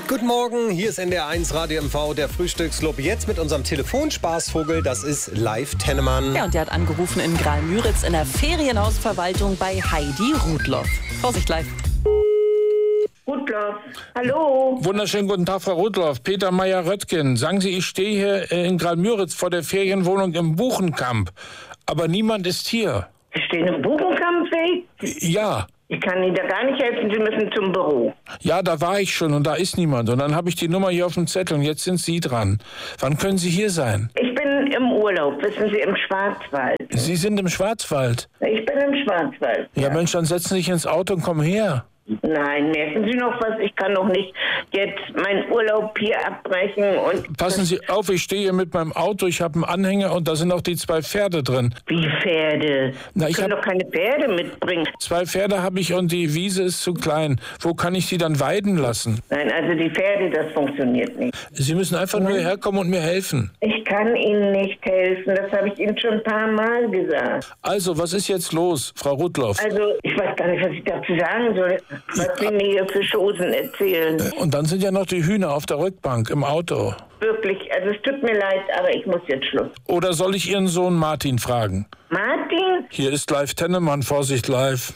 Guten Morgen, hier ist NDR1 Radio MV, der Frühstücksclub. Jetzt mit unserem Telefonspaßvogel, das ist Live Tennemann. Ja, und der hat angerufen in Graal-Müritz in der Ferienhausverwaltung bei Heidi Rudloff. Vorsicht, live. Rudloff, hallo. Wunderschönen guten Tag, Frau Rudloff. Peter Meyer-Röttgen. Sagen Sie, ich stehe hier in Graal-Müritz vor der Ferienwohnung im Buchenkamp. Aber niemand ist hier. Sie stehen im Buchenkampfweg? Ja. Ich kann Ihnen da gar nicht helfen, Sie müssen zum Büro. Ja, da war ich schon und da ist niemand. Und dann habe ich die Nummer hier auf dem Zettel und jetzt sind Sie dran. Wann können Sie hier sein? Ich bin im Urlaub, wissen Sie, im Schwarzwald. Sie sind im Schwarzwald? Ich bin im Schwarzwald. Ja, Mensch, dann setzen Sie sich ins Auto und kommen her. Nein, merken Sie noch was? Ich kann doch nicht jetzt meinen Urlaub hier abbrechen und... Passen Sie auf, ich stehe hier mit meinem Auto, ich habe einen Anhänger und da sind auch die 2 Pferde drin. Wie Pferde? Na, ich kann doch keine Pferde mitbringen. 2 Pferde habe ich und die Wiese ist zu klein. Wo kann ich sie dann weiden lassen? Nein, also die Pferde, das funktioniert nicht. Sie müssen einfach nur herkommen und mir helfen. Ich kann Ihnen nicht helfen, das habe ich Ihnen schon ein paar Mal gesagt. Also, was ist jetzt los, Frau Rudloff? Also, ich weiß gar nicht, was ich dazu sagen soll, was Sie mir hier für Chosen erzählen. Und dann sind ja noch die Hühner auf der Rückbank im Auto. Wirklich, also es tut mir leid, aber ich muss jetzt Schluss. Oder soll ich Ihren Sohn Martin fragen? Martin? Hier ist Live Tennemann, Vorsicht live.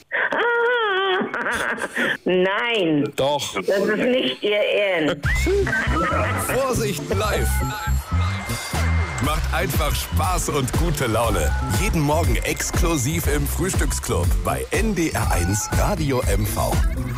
Nein. Doch. Das ist nicht Ihr Ernst. Vorsicht, live. Macht einfach Spaß und gute Laune. Jeden Morgen exklusiv im Frühstücksclub bei NDR1 Radio MV.